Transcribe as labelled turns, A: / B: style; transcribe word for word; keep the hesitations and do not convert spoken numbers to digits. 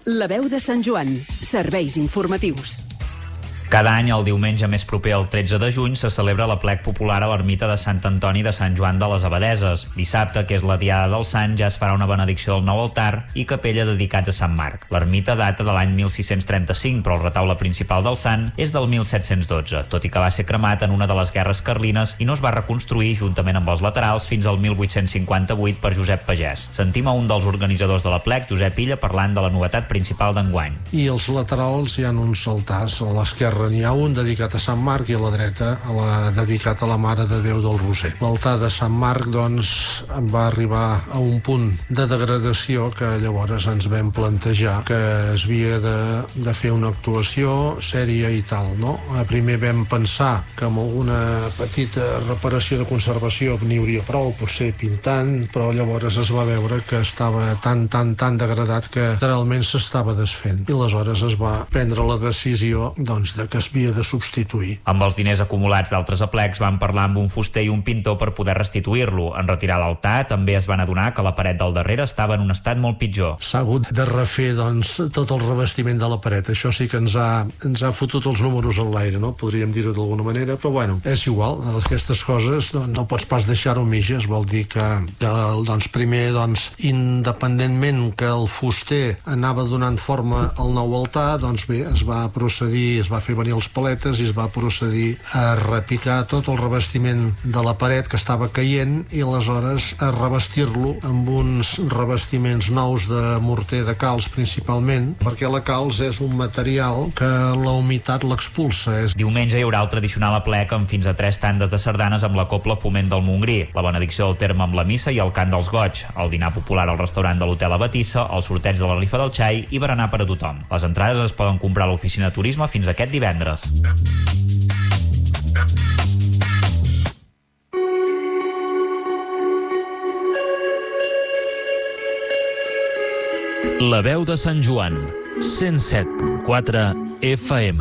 A: La veu de Sant Joan. Serveis informatius.
B: Cada any, el diumenge més proper al tretze de juny, se celebra l'aplec popular a l'ermita de Sant Antoni de Sant Joan de les Abadeses. Dissabte, que és la diada del sant, ja es farà una benedicció del nou altar i capella dedicats a Sant Marc. L'ermita data de l'any mil sis-cents trenta-cinc, però el retaule principal del sant és del mil set-cents dotze, tot i que va ser cremat en una de les guerres carlines i no es va reconstruir, juntament amb els laterals, fins al mil vuit-cents cinquanta-vuit per Josep Pagès. Sentim a un dels organitzadors de l'aplec, Josep Illa, parlant de la novetat principal d'enguany.
C: I als laterals hi ha uns altars. A l'esquerra n'hi ha un dedicat a Sant Marc i a la dreta a la, dedicat a la Mare de Déu del Roser. L'altar de Sant Marc, doncs, va arribar a un punt de degradació que llavors ens vam plantejar que es havia de, de fer una actuació sèria i tal, no? Primer vam pensar que amb alguna petita reparació de conservació n'hi hauria prou, potser pintant, però llavors es va veure que estava tan, tan, tan degradat que realment s'estava desfent. I aleshores es va prendre la decisió, doncs, de que es havia de substituir.
B: Amb els diners acumulats d'altres aplecs van parlar amb un fuster i un pintor per poder restituir-lo. En retirar l'altar també es van adonar que la paret del darrere estava en un estat molt pitjor.
C: S'ha hagut de refer, doncs, tot el revestiment de la paret. Això sí que ens ha, ens ha fotut els números en l'aire, no? Podríem dir-ho d'alguna manera, però bueno, és igual. Aquestes coses doncs, no pots pas deixar-ho mitges. Vol dir que, que doncs, primer, doncs, independentment que el fuster anava donant forma al nou altar, doncs bé, es va procedir, es va fer venir els paletes i es va procedir a repicar tot el revestiment de la paret que estava caient i aleshores a revestir-lo amb uns revestiments nous de morter de calç principalment, perquè la calç és un material que la humitat l'expulsa.
B: Diumenge hi haurà el tradicional aplec amb fins a tres tandes de sardanes amb la Cobla Foment del Montgrí, la benedicció del terme amb la missa i el cant dels goig, el dinar popular al restaurant de l'Hotel Abatissa, el sorteig de la rifa del xai i berenar per a tothom. Les entrades es poden comprar a l'oficina de turisme fins aquest divendres.
D: La veu de Sant Joan, cent set punt quatre F M.